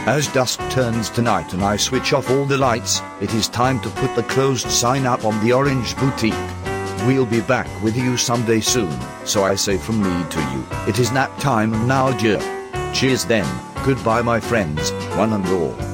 As dusk turns to night and I switch off all the lights, it is time to put the closed sign up on the Orange Boutique. We'll be back with you someday soon, so I say from me to you, it is nap time and now adieu. Cheers then, goodbye my friends, one and all.